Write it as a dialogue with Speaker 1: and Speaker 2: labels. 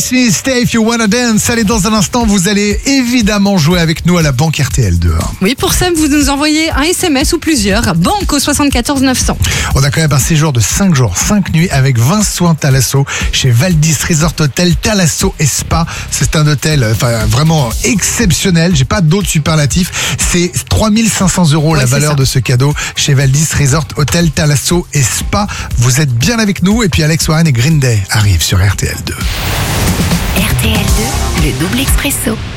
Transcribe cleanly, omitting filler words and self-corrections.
Speaker 1: Smith, Stay If You Wanna Dance. Allez, dans un instant, vous allez évidemment jouer avec nous à la banque RTL2.
Speaker 2: Oui, pour ça, vous nous envoyez un SMS ou plusieurs, banque au 74 900.
Speaker 1: On a quand même un séjour de 5 jours, 5 nuits avec 20 soins Thalasso chez Valdis Resort Hotel Thalasso et Spa. C'est un hôtel vraiment exceptionnel. J'ai pas d'autres superlatifs. C'est 3 500 € la valeur de ce cadeau chez Valdis Resort Hotel Thalasso et Spa. Vous êtes bien avec nous et puis Alex Warren et Green Day arrivent sur RTL2.
Speaker 3: RTL2, le double expresso.